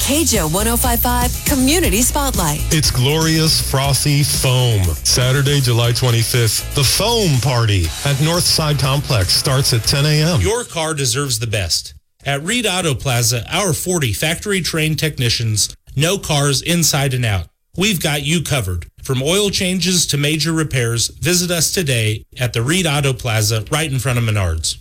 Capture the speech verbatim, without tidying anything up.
K J O one oh five point five Community Spotlight. It's glorious, frothy foam. Saturday, July twenty-fifth, the Foam Party at Northside Complex starts at ten a.m. Your car deserves the best. At Reed Auto Plaza, our forty factory-trained technicians know cars inside and out. We've got you covered. From oil changes to major repairs, visit us today at the Reed Auto Plaza right in front of Menards.